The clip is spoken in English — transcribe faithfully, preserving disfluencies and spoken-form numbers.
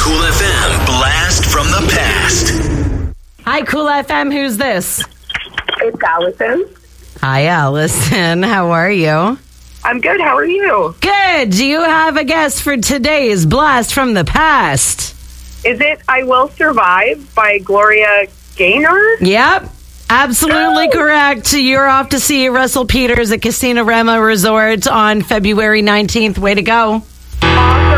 Cool F M Blast from the Past. Hi, Cool F M. Who's this? It's Allison. Hi, Allison. How are you? I'm good. How are you? Good. Do you have a guess for today's Blast from the Past? Is it I Will Survive by Gloria Gaynor? Yep. Absolutely correct. You're off to see Russell Peters at Casino Rama Resort on February nineteenth. Way to go.